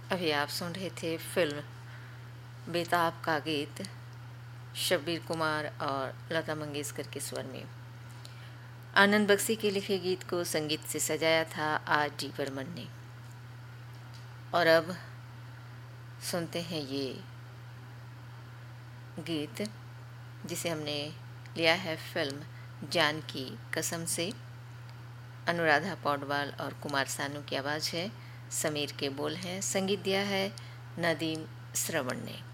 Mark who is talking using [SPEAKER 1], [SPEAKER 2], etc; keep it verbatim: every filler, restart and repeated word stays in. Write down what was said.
[SPEAKER 1] अभी आप सुन रहे थे फिल्म बेताब का गीत शब्बीर कुमार और लता मंगेशकर के स्वर में। आनंद बख्शी के लिखे गीत को संगीत से सजाया था आर डी बर्मन ने। और अब सुनते हैं ये गीत जिसे हमने लिया है फिल्म जान की कसम से। अनुराधा पौडवाल और कुमार सानू की आवाज़ है, समीर के बोल हैं, संगीत दिया है नदीम श्रवण ने।